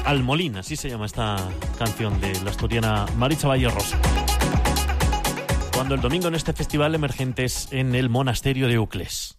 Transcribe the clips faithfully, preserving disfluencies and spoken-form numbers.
Almolín, así se llama esta canción de la asturiana Maritza Valle Rosa. Cuando el domingo en este festival Emergentes en el monasterio de Uclés.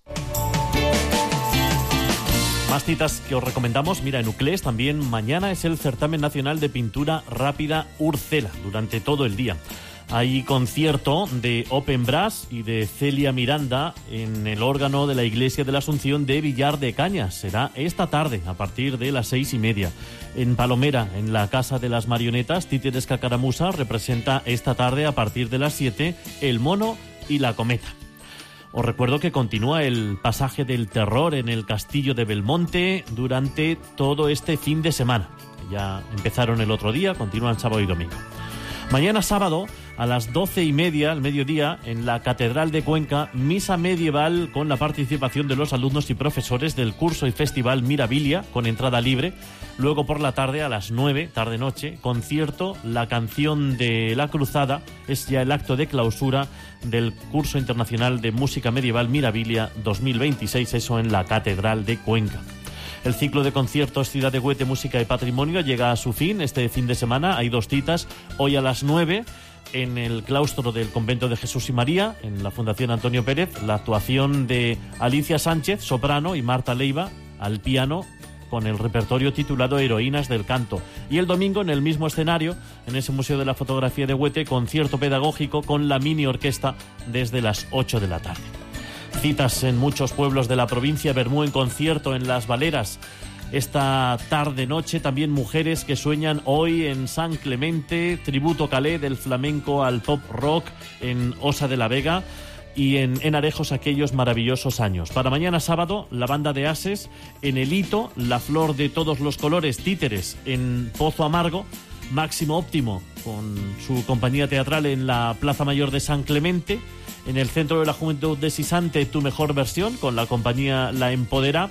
Más citas que os recomendamos. Mira, en Uclés también mañana es el certamen nacional de pintura rápida Urcela durante todo el día. Hay concierto de Open Brass y de Celia Miranda en el órgano de la Iglesia de la Asunción de Villar de Cañas. Será esta tarde, a partir de las seis y media. En Palomera, en la Casa de las Marionetas, Títeres Cacaramusa representa esta tarde, a partir de las siete, El Mono y la Cometa. Os recuerdo que continúa el pasaje del terror en el Castillo de Belmonte durante todo este fin de semana. Ya empezaron el otro día, continúan sábado y domingo. Mañana sábado, a las doce y media, al mediodía, en la Catedral de Cuenca, misa medieval con la participación de los alumnos y profesores del curso y festival Mirabilia, con entrada libre. Luego por la tarde, a las nueve, tarde-noche, concierto, la canción de la Cruzada, es ya el acto de clausura del curso internacional de música medieval Mirabilia dos mil veintiséis, eso en la Catedral de Cuenca. El ciclo de conciertos Ciudad de Goethe, Música y Patrimonio llega a su fin este fin de semana. Hay dos citas. Hoy a las nueve, en el claustro del Convento de Jesús y María, en la Fundación Antonio Pérez, la actuación de Alicia Sánchez, soprano, y Marta Leiva, al piano, con el repertorio titulado Heroínas del Canto. Y el domingo, en el mismo escenario, en ese Museo de la Fotografía de Goethe, concierto pedagógico con la mini orquesta desde las ocho de la tarde. Citas en muchos pueblos de la provincia. Bermú en concierto en Las Valeras esta tarde-noche. También Mujeres que Sueñan hoy en San Clemente. Tributo calé del flamenco al pop rock en Osa de la Vega. Y en, en Arejos, Aquellos Maravillosos Años. Para mañana sábado, la banda de Ases en El Hito, La Flor de Todos los Colores, Títeres en Pozo Amargo. Máximo Óptimo con su compañía teatral en la Plaza Mayor de San Clemente. En el Centro de la Juventud de Sisante, Tu Mejor Versión, con la compañía La Empodera.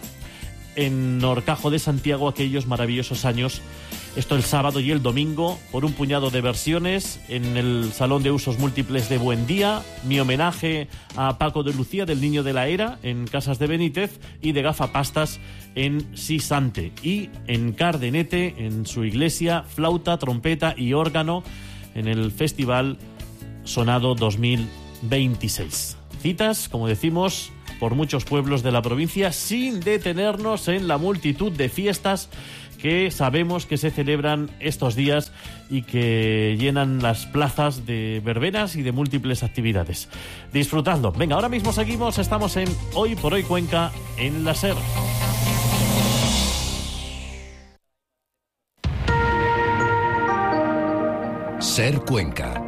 En Horcajo de Santiago, Aquellos Maravillosos Años. Esto el sábado y el domingo, por un puñado de versiones. En el Salón de Usos Múltiples de Buendía, mi homenaje a Paco de Lucía, del Niño de la Era, en Casas de Benítez, y de Gafapastas en Sisante. Y en Cardenete, en su iglesia, flauta, trompeta y órgano, en el Festival Sonado dos mil veintiséis. Citas, como decimos, por muchos pueblos de la provincia, sin detenernos en la multitud de fiestas que sabemos que se celebran estos días y que llenan las plazas de verbenas y de múltiples actividades. Disfrutadlo. Venga, ahora mismo seguimos, estamos en Hoy por Hoy Cuenca en la SER. SER Cuenca.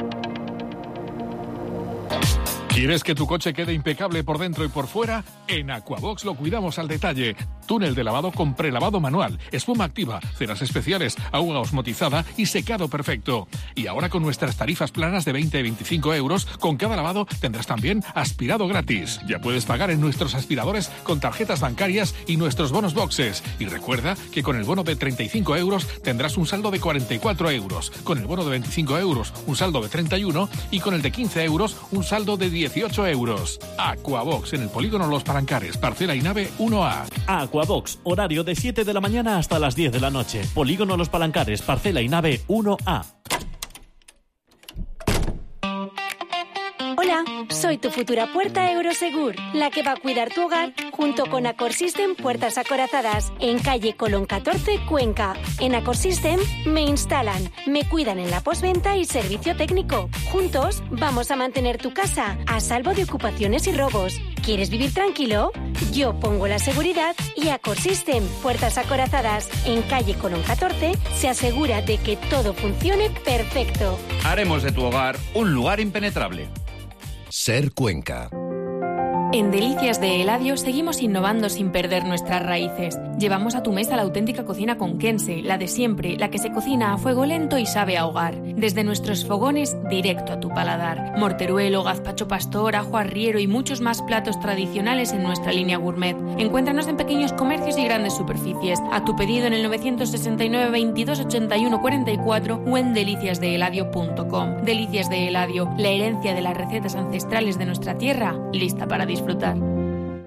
¿Quieres que tu coche quede impecable por dentro y por fuera? En Aquabox lo cuidamos al detalle. Túnel de lavado con prelavado manual, espuma activa, ceras especiales, agua osmotizada y secado perfecto. Y ahora con nuestras tarifas planas de veinte a veinticinco euros, con cada lavado tendrás también aspirado gratis. Ya puedes pagar en nuestros aspiradores con tarjetas bancarias y nuestros bonos boxes. Y recuerda que con el bono de treinta y cinco euros tendrás un saldo de cuarenta y cuatro euros. Con el bono de veinticinco euros, un saldo de treinta y uno. Y con el de quince euros, un saldo de dieciocho euros. Aquabox en el polígono Los Palancares, parcela y nave uno A. Aquabox, horario de siete de la mañana hasta las diez de la noche. Polígono Los Palancares, parcela y nave uno A. Hola, soy tu futura puerta Eurosegur, la que va a cuidar tu hogar junto con Acorsystem Puertas Acorazadas, en calle Colón catorce, Cuenca. En Acorsystem me instalan, me cuidan en la postventa y servicio técnico. Juntos vamos a mantener tu casa a salvo de ocupaciones y robos. ¿Quieres vivir tranquilo? Yo pongo la seguridad y Acorsystem Puertas Acorazadas, en calle Colón catorce, se asegura de que todo funcione perfecto. Haremos de tu hogar un lugar impenetrable. SER Cuenca. En Delicias de Eladio seguimos innovando sin perder nuestras raíces. Llevamos a tu mesa la auténtica cocina conquense, la de siempre, la que se cocina a fuego lento y sabe a hogar. Desde nuestros fogones, directo a tu paladar. Morteruelo, gazpacho pastor, ajo arriero y muchos más platos tradicionales en nuestra línea gourmet. Encuéntranos en pequeños comercios y grandes superficies. A tu pedido en el novecientos sesenta y nueve, veintidós, ochenta y uno, cuarenta y cuatro o en delicias de eladio punto com. Delicias de Eladio, la herencia de las recetas ancestrales de nuestra tierra, lista para disfrutar.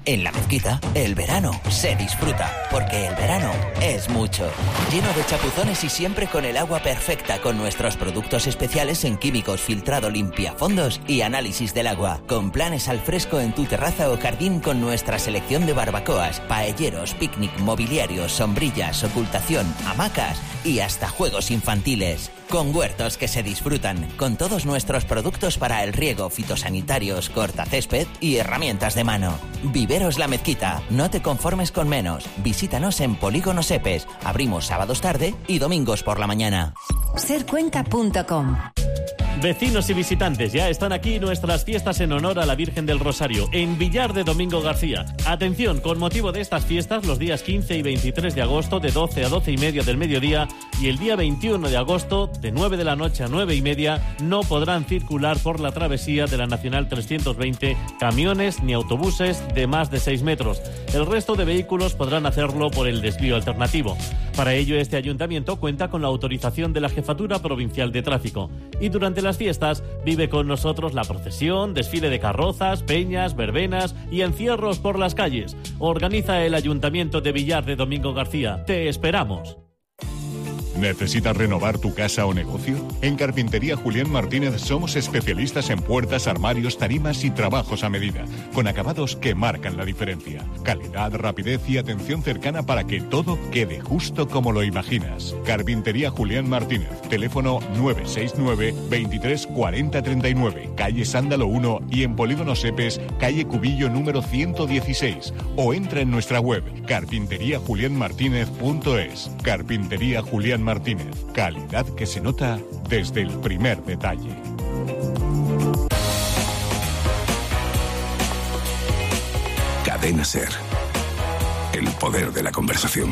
En La Mezquita, el verano se disfruta, porque el verano es mucho. Lleno de chapuzones y siempre con el agua perfecta, con nuestros productos especiales en químicos, filtrado, limpiafondos y análisis del agua. Con planes al fresco en tu terraza o jardín con nuestra selección de barbacoas, paelleros, picnic, mobiliarios, sombrillas, ocultación, hamacas y hasta juegos infantiles. Con huertos que se disfrutan, con todos nuestros productos para el riego, fitosanitarios, cortacésped y herramientas de mano. Viveros La Mezquita, no te conformes con menos. Visítanos en Polígono Sepes. Abrimos sábados tarde y domingos por la mañana. ser cuenca punto com. Vecinos y visitantes, ya están aquí nuestras fiestas en honor a la Virgen del Rosario, en Villar de Domingo García. Atención, con motivo de estas fiestas, los días quince y veintitrés de agosto, de doce a doce y media del mediodía, y el día veintiuno de agosto, de nueve de la noche a nueve y media, no podrán circular por la travesía de la Nacional trescientos veinte camiones ni autobuses de más de seis metros. El resto de vehículos podrán hacerlo por el desvío alternativo. Para ello, este ayuntamiento cuenta con la autorización de la Jefatura Provincial de Tráfico. Y durante las fiestas vive con nosotros la procesión, desfile de carrozas, peñas, verbenas y encierros por las calles. Organiza el Ayuntamiento de Villar de Domingo García. Te esperamos. ¿Necesitas renovar tu casa o negocio? En Carpintería Julián Martínez somos especialistas en puertas, armarios, tarimas y trabajos a medida, con acabados que marcan la diferencia. Calidad, rapidez y atención cercana para que todo quede justo como lo imaginas. Carpintería Julián Martínez, teléfono nueve seis nueve, veintitrés cuarenta treinta y nueve, calle Sándalo uno y en Polígono Sepes, calle Cubillo número ciento dieciséis, o entra en nuestra web carpintería julián martínez punto es. Carpintería Julián Martínez, calidad que se nota desde el primer detalle. Cadena SER. El poder de la conversación.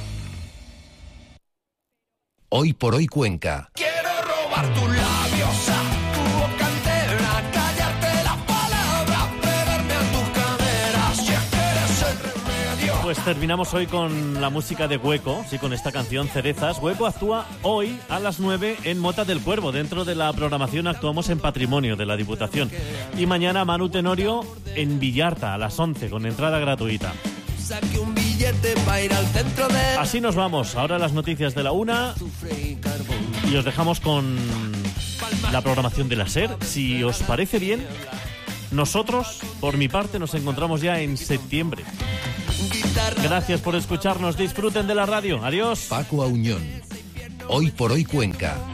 Hoy por hoy Cuenca. Quiero robar tus labios, a tu boca entera, callarte las palabras, pegarme a tu cadera, si es que eres el remedio. Pues terminamos hoy con la música de Hueco, sí, con esta canción Cerezas. Hueco actúa hoy a las nueve en Mota del Cuervo. Dentro de la programación actuamos en Patrimonio de la Diputación. Y mañana Manu Tenorio en Villarta a las once con entrada gratuita. Saque un billete para ir al centro de... Así nos vamos. Ahora las noticias de la una y os dejamos con la programación de la SER. Si os parece bien, nosotros, por mi parte, nos encontramos ya en septiembre. Gracias por escucharnos. Disfruten de la radio. Adiós. Paco Auñón. Hoy por hoy Cuenca.